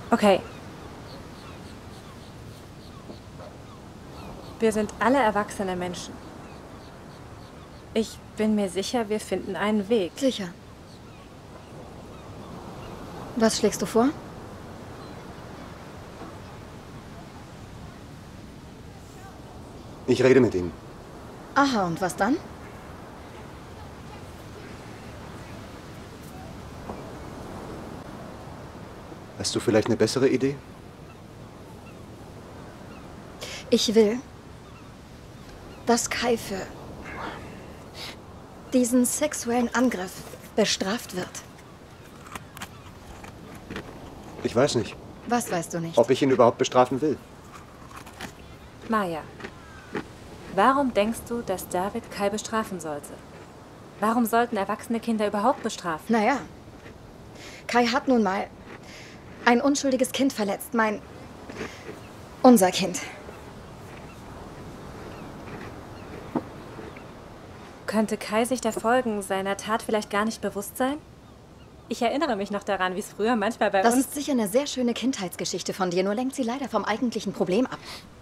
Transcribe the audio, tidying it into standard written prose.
Okay. Wir sind alle erwachsene Menschen. Ich bin mir sicher, wir finden einen Weg. Sicher. Was schlägst du vor? Ich rede mit ihm. Aha, und was dann? Hast du vielleicht eine bessere Idee? Ich will, dass Kai für diesen sexuellen Angriff bestraft wird. Ich weiß nicht, Was weißt du nicht? ob ich ihn überhaupt bestrafen will. Maya, warum denkst du, dass David Kai bestrafen sollte? Warum sollten erwachsene Kinder überhaupt bestrafen? Naja, Kai hat nun mal ein unschuldiges Kind verletzt. Unser Kind. Könnte Kai sich der Folgen seiner Tat vielleicht gar nicht bewusst sein? Ich erinnere mich noch daran, wie es früher manchmal bei Das uns... ist sicher eine sehr schöne Kindheitsgeschichte von dir, nur lenkt sie leider vom eigentlichen Problem ab.